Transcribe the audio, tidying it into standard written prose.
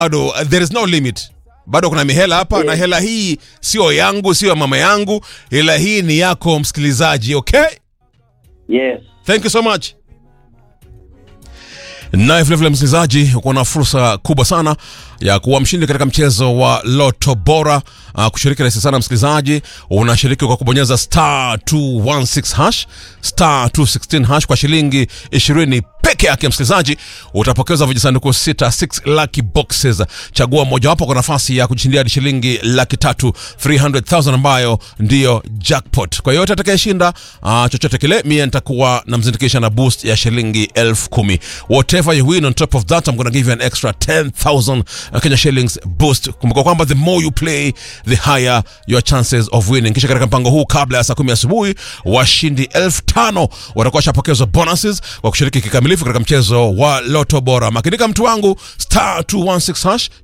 bado there is no limit. Bado kuna mihela hapa na hela hii sio yangu, sio mama yangu. Hela hii ni yako msikilizaji, okay? Yes. Thank you so much. Na vile msikilizaji, uko na fursa kubwa sana ya kuwa mshindi katika mchezo wa Lotto Bora. Kushiriki rahisi sana msikilizaji, unashiriki kwa kubonyeza *216 hash, *216 kwa shilingi 20 peke yake msikilizaji. Utapokeza vijisanduku 6 lucky boxes. Chagua moja wapo kwa nafasi ya kushindia hadi shilingi 300,000, 300,000 ambayo ndio jackpot. Kwa yote atakayeshinda chochote kile, mimi nitakuwa namzindikisha na boost ya shilingi 10,000. Whatever you win on top of that, I'm going to give you an extra 10,000 Kenya shillings boost. Kumbuka kwamba the more you play, the higher your chances of winning. Kisha katika mpango huu, kabla ya saa 10 asubuhi, washindi 5,000 watakuwa washapokezwa bonuses kwa kushiriki kikamilifu katika mchezo wa Lotto Bora. Makinika mtu wangu, *216 hash.